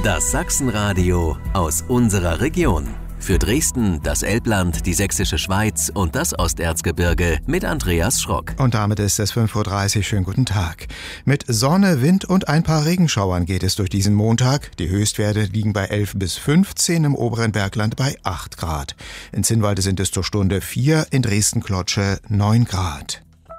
Das Sachsenradio aus unserer Region. Für Dresden, das Elbland, die Sächsische Schweiz und das Osterzgebirge mit Andreas Schrock. Und damit ist es 5:30 Uhr. Schönen guten Tag. Mit Sonne, Wind und ein paar Regenschauern geht es durch diesen Montag. Die Höchstwerte liegen bei 11 bis 15, im oberen Bergland bei 8 Grad. In Zinnwalde sind es zur Stunde 4, in Dresden-Klotsche 9 Grad.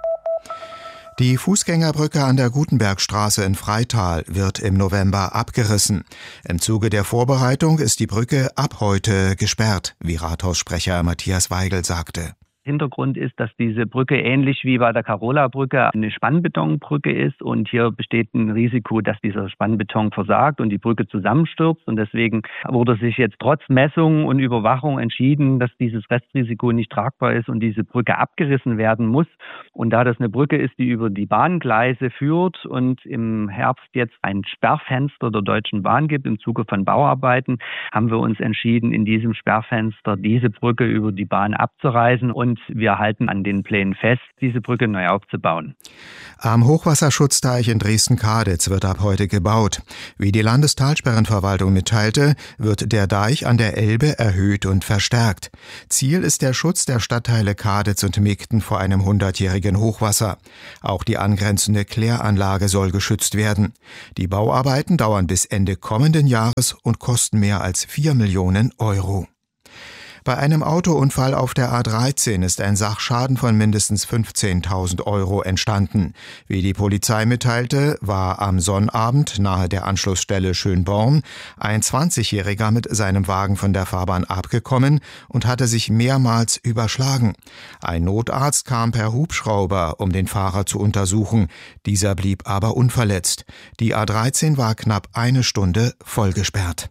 Die Fußgängerbrücke an der Gutenbergstraße in Freital wird im November abgerissen. Im Zuge der Vorbereitung ist die Brücke ab heute gesperrt, wie Rathaussprecher Matthias Weigel sagte. Hintergrund ist, dass diese Brücke ähnlich wie bei der Carola-Brücke eine Spannbetonbrücke ist und hier besteht ein Risiko, dass dieser Spannbeton versagt und die Brücke zusammenstürzt, und deswegen wurde sich jetzt trotz Messungen und Überwachung entschieden, dass dieses Restrisiko nicht tragbar ist und diese Brücke abgerissen werden muss. Und da das eine Brücke ist, die über die Bahngleise führt und im Herbst jetzt ein Sperrfenster der Deutschen Bahn gibt im Zuge von Bauarbeiten, haben wir uns entschieden, in diesem Sperrfenster diese Brücke über die Bahn abzureißen, und wir halten an den Plänen fest, diese Brücke neu aufzubauen. Am Hochwasserschutzteich in Dresden-Kaditz wird ab heute gebaut. Wie die Landestalsperrenverwaltung mitteilte, wird der Deich an der Elbe erhöht und verstärkt. Ziel ist der Schutz der Stadtteile Kaditz und Migten vor einem 100-jährigen Hochwasser. Auch die angrenzende Kläranlage soll geschützt werden. Die Bauarbeiten dauern bis Ende kommenden Jahres und kosten mehr als 4 Millionen Euro. Bei einem Autounfall auf der A13 ist ein Sachschaden von mindestens 15.000 Euro entstanden. Wie die Polizei mitteilte, war am Sonnabend nahe der Anschlussstelle Schönborn ein 20-Jähriger mit seinem Wagen von der Fahrbahn abgekommen und hatte sich mehrmals überschlagen. Ein Notarzt kam per Hubschrauber, um den Fahrer zu untersuchen. Dieser blieb aber unverletzt. Die A13 war knapp eine Stunde vollgesperrt.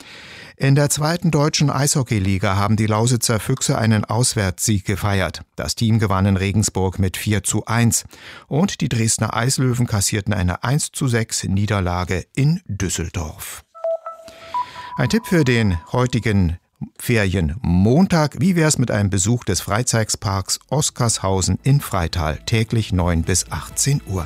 In der zweiten deutschen Eishockeyliga haben die Lausitzer Füchse einen Auswärtssieg gefeiert. Das Team gewann in Regensburg mit 4:1. Und die Dresdner Eislöwen kassierten eine 1:6 Niederlage in Düsseldorf. Ein Tipp für den heutigen Ferienmontag: Wie wär's mit einem Besuch des Freizeitparks Oskarshausen in Freital, täglich 9 bis 18 Uhr.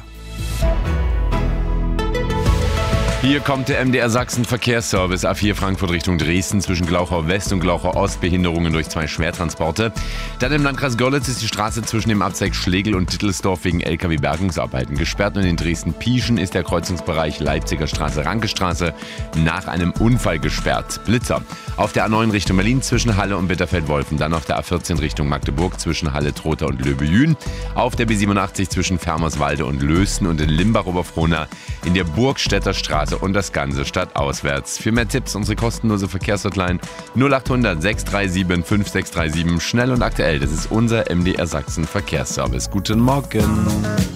Hier kommt der MDR Sachsen Verkehrsservice. A4 Frankfurt Richtung Dresden zwischen Glauchau West und Glauchau Ost Behinderungen durch 2 Schwertransporte. Dann im Landkreis Görlitz ist die Straße zwischen dem Abzweig Schlegel und Dittelsdorf wegen LKW-Bergungsarbeiten gesperrt. Und in Dresden-Pieschen ist der Kreuzungsbereich Leipziger Straße-Rankestraße nach einem Unfall gesperrt. Blitzer auf der A9 Richtung Berlin zwischen Halle und Bitterfeld-Wolfen. Dann auf der A14 Richtung Magdeburg zwischen Halle, Trotha und Löbejün. Auf der B87 zwischen Fermerswalde und Lösten und in Limbach-Oberfrohna in der Burgstädter Straße. Und das Ganze stadtauswärts. Für mehr Tipps unsere kostenlose Verkehrshotline 0800 637 5637. Schnell und aktuell, das ist unser MDR Sachsen Verkehrsservice. Guten Morgen.